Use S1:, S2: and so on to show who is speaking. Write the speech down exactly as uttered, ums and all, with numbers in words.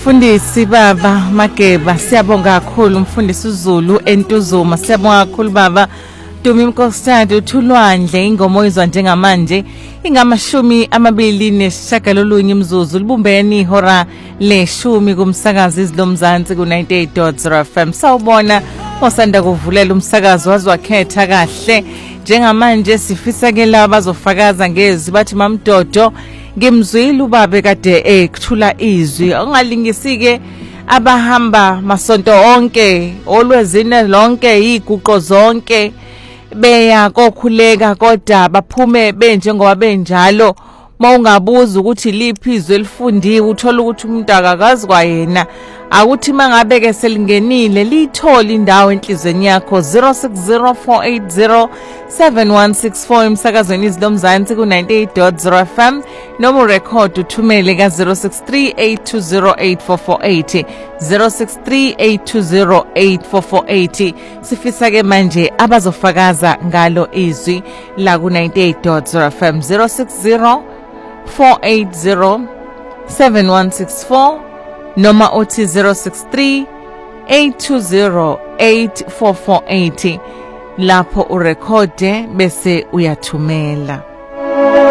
S1: Mfundisi baba Mageba, siyabonga kakhulu umfundisi uZulu eNtuzuma. Siyabonga kakhulu baba Dumi Mkosithathu uThulwandle, ingoma oyizwa njengamanje ingamashumi amabili nesishagalolunye imzuzu libumbeni ihora leshumi kumsakazi izilomzansi ku ninety-eight point zero F M. Sawubona osanda kuvulela umsakazi wazi wakhetha kahle. Njengamanje sifisa ke laba bazofakaza ngezi bathi mamdodo ngimzwile ubabe kade ekuthula izwi ongalingisike abahamba masonto onke olwezine lonke iguqo zonke beya kokhuleka kodwa baphume benjengoba benjalo. Mawungabuza ukuthi liphi izwe lifundiwe uthola ukuthi umuntu akakazi kwayena akuthi mangabe ke selingenile lithola indawo enhlizweni yakho. Zero six zero four eight zero seven one six four emsakazweni izilomzansi ku ninety-eight point zero F M noma urecord uthumele ka zero six three eight two zero eight four four eight zero six three eight two zero eight four four eight. Sifisa ke manje abazofakaza ngalo izwi la ku ninety-eight point zero F M zero six zero four eight zero seven one six four noma othi zero six three eight two zero eight four four eight lapho urekode bese uyathumela.